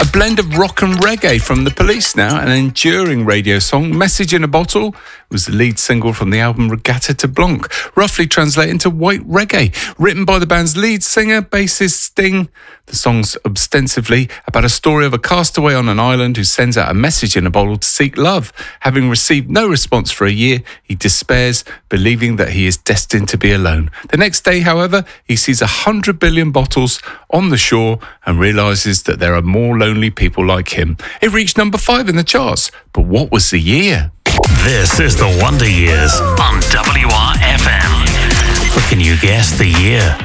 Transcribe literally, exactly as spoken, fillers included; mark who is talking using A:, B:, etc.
A: blend of rock and reggae from The Police now, an enduring radio song. Message in a Bottle was the lead single from the album Regatta to Blanc, roughly translated to white reggae. Written by the band's lead singer, bassist Sting, the song's ostensibly about a story of a castaway on an island who sends out a message in a bottle to seek love. Having received no response for a year, he despairs, believing that he is destined to be alone. The next day, however, he sees a hundred billion bottles on the shore and realises that there are more lonely people like him. It reached number five in the charts, but what was the year?
B: This is the Wonder Years on W R F M. But can you guess the year?